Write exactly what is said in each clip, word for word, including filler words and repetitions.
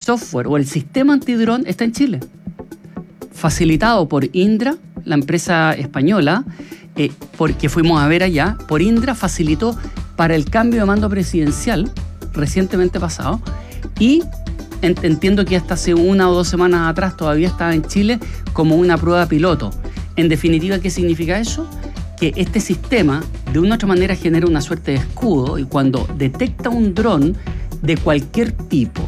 software o el sistema antidrón está en Chile, facilitado por Indra, la empresa española, eh, porque fuimos a ver allá. Por Indra facilitó para el cambio de mando presidencial recientemente pasado, y entiendo que hasta hace una o dos semanas atrás todavía estaba en Chile como una prueba piloto. En definitiva, ¿qué significa eso? Que este sistema de una u otra manera genera una suerte de escudo, y cuando detecta un dron de cualquier tipo,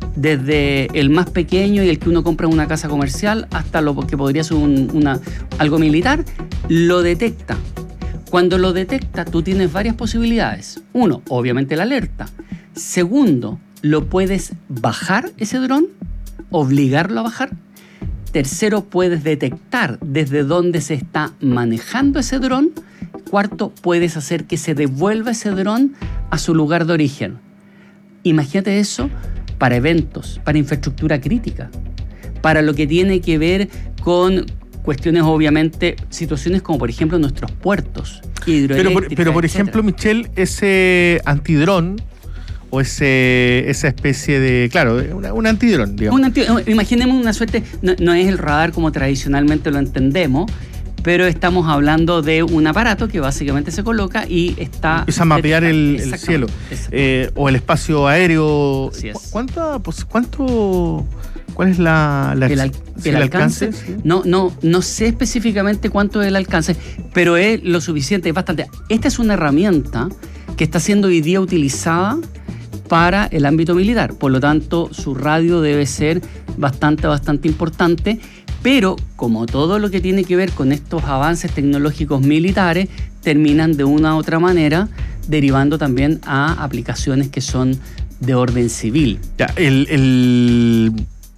desde el más pequeño y el que uno compra en una casa comercial hasta lo que podría ser un, una, algo militar, lo detecta. Cuando lo detecta, tú tienes varias posibilidades. Uno, obviamente la alerta. Segundo, lo puedes bajar ese dron, obligarlo a bajar. Tercero, puedes detectar desde dónde se está manejando ese dron. Cuarto, puedes hacer que se devuelva ese dron a su lugar de origen. Imagínate eso para eventos, para infraestructura crítica, para lo que tiene que ver con cuestiones, obviamente, situaciones como por ejemplo nuestros puertos hidroeléctricos. Pero por, pero por ejemplo, Michelle, ese antidrón o ese, esa especie de, claro, una, un antidrón, digamos. Un anti, imaginemos una suerte, no, no es el radar como tradicionalmente lo entendemos, pero estamos hablando de un aparato que básicamente se coloca y está... Empieza a mapear el, el cielo eh, o el espacio aéreo. Así es. ¿Cuánto, pues, cuánto, ¿Cuál es la, la el, al, sí, el, el alcance? alcance sí. No, no, no sé específicamente cuánto es el alcance, pero es lo suficiente, es bastante. Esta es una herramienta que está siendo hoy día utilizada para el ámbito militar, por lo tanto su radio debe ser bastante, bastante importante. Pero, como todo lo que tiene que ver con estos avances tecnológicos militares, terminan de una u otra manera derivando también a aplicaciones que son de orden civil. Ya, el, el,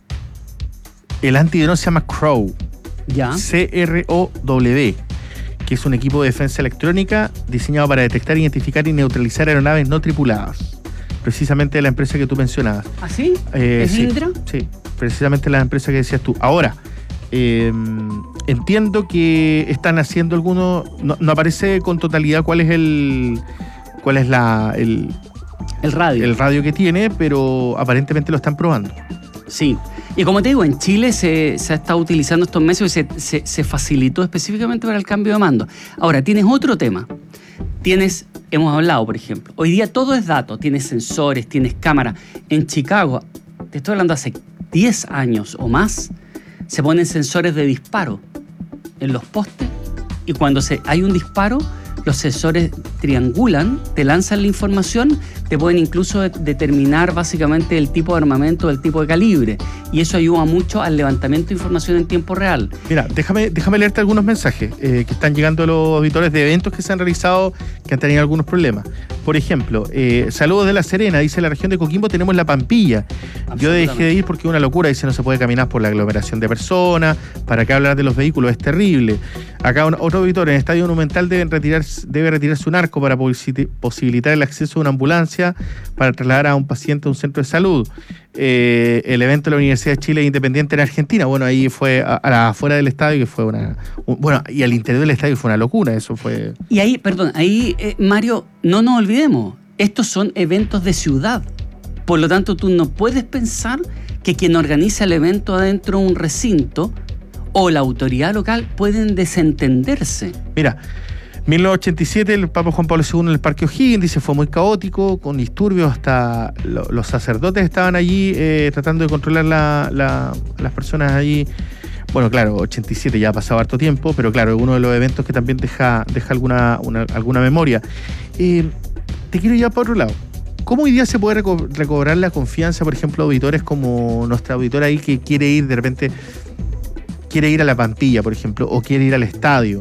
el antidrón se llama Crow. ¿Ya? C R O W, que es un equipo de defensa electrónica diseñado para detectar, identificar y neutralizar aeronaves no tripuladas. Precisamente la empresa que tú mencionabas. ¿Ah, sí? Eh, ¿Es sí, Indra? Sí, precisamente la empresa que decías tú. Ahora, Eh, entiendo que están haciendo algunos, no, no aparece con totalidad cuál es el cuál es la el, el radio el radio que tiene, pero aparentemente lo están probando. Sí, y como te digo, en Chile se, se ha estado utilizando estos meses y se, se, se facilitó específicamente para el cambio de mando. Ahora, tienes otro tema. Tienes, hemos hablado, por ejemplo, hoy día todo es dato, tienes sensores, tienes cámaras. En Chicago, te estoy hablando hace diez años o más, se ponen sensores de disparo en los postes, y cuando se, hay un disparo, los sensores triangulan, te lanzan la información, te pueden incluso de, determinar básicamente el tipo de armamento, el tipo de calibre, y eso ayuda mucho al levantamiento de información en tiempo real. Mira, déjame, déjame leerte algunos mensajes eh, que están llegando a los auditores de eventos que se han realizado que han tenido algunos problemas. Por ejemplo, eh, saludos de La Serena, dice: la región de Coquimbo tenemos la Pampilla. Yo dejé de ir porque es una locura, dice, no se puede caminar por la aglomeración de personas, para qué hablar de los vehículos, es terrible. Acá un, otro auditor: en el Estadio Monumental deben retirarse, debe retirarse un arco para posibilitar el acceso a una ambulancia para trasladar a un paciente a un centro de salud. Eh, el evento de la Universidad de Chile Independiente en Argentina, bueno, ahí fue a, a la afuera del estadio, que fue una... Un, bueno, y al interior del estadio fue una locura, eso fue... Y ahí, perdón, ahí, eh, Mario, no nos olvidemos, estos son eventos de ciudad. Por lo tanto, tú no puedes pensar que quien organiza el evento adentro de un recinto o la autoridad local pueden desentenderse. Mira, mil novecientos ochenta y siete, el Papa Juan Pablo segundo en el Parque O'Higgins, dice, fue muy caótico, con disturbios, hasta lo, los sacerdotes estaban allí eh, tratando de controlar la, la, las personas allí. Bueno, claro, ochenta y siete ya ha pasado harto tiempo, pero claro, es uno de los eventos que también deja, deja alguna, una, alguna memoria. Eh, te quiero llevar para otro lado. ¿Cómo hoy día se puede reco- recobrar la confianza, por ejemplo, auditores como nuestra auditora ahí que quiere ir, de repente, quiere ir a la Pampilla, por ejemplo, o quiere ir al estadio?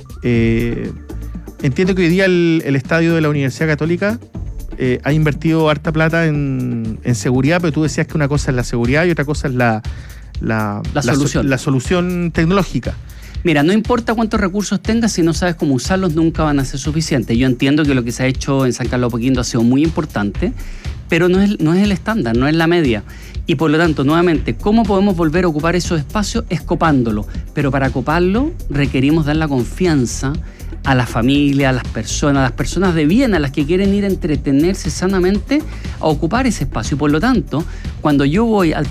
Eh, entiendo que hoy día el, el estadio de la Universidad Católica eh, ha invertido harta plata en, en seguridad, pero tú decías que una cosa es la seguridad y otra cosa es la, la, la, la solución. la solución tecnológica. Mira, no importa cuántos recursos tengas, si no sabes cómo usarlos, nunca van a ser suficientes. Yo entiendo que lo que se ha hecho en San Carlos de Apoquindo ha sido muy importante, pero no es, no es el estándar, no es la media. Y por lo tanto, nuevamente, ¿cómo podemos volver a ocupar esos espacios? Es copándolo. Pero para coparlo requerimos dar la confianza a la familia, a las personas, a las personas de bien, a las que quieren ir a entretenerse sanamente, a ocupar ese espacio. Y por lo tanto, cuando yo voy al